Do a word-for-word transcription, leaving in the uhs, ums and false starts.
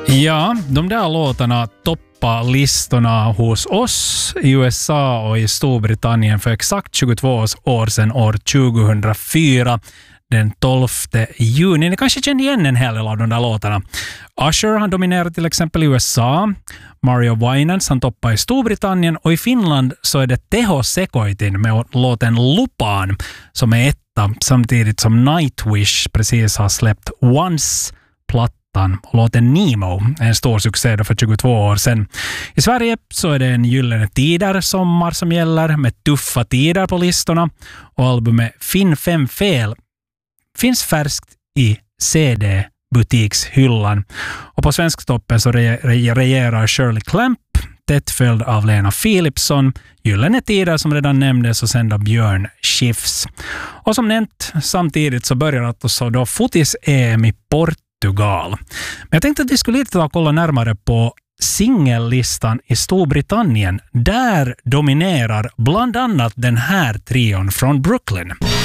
Ja, de där låtarna toppar listorna hos oss i U S A och i Storbritannien för exakt tjugotvå år sedan, år tjugohundrafyra. Den tolfte juni. Ni kanske kände igen en hel del av de där låtarna. Usher han dominerar till exempel i U S A. Mario Winans han toppar i Storbritannien och i Finland så är det Teho Sekoitin med låten Lupaan som är etta samtidigt som Nightwish precis har släppt Once-plattan och låten Nemo, en stor succé då för tjugotvå år sedan. I Sverige så är det en gyllene tider sommar som gäller med tuffa tider på listorna och albumet Finn fem fel finns färskt i C D-butikshyllan. Och på Svensktoppen så re- re- regerar Shirley Clamp, tätt följd av Lena Philipsson, gyllene tider som redan nämndes och sen då Björn Skifs. Och som nämnt, samtidigt så börjar alltså då fotis-E M i Portugal. Men jag tänkte att vi skulle lite ta och kolla närmare på singellistan i Storbritannien. Där dominerar bland annat den här trion från Brooklyn.